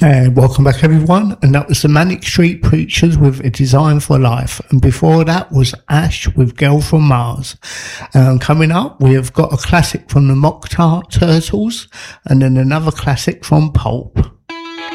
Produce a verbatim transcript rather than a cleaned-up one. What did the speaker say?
Uh, welcome back, everyone. And that was the Manic Street Preachers with A Design for Life. And before that was Ash with Girl from Mars. Um, coming up, we have got a classic from the Mock Turtles and then another classic from Pulp.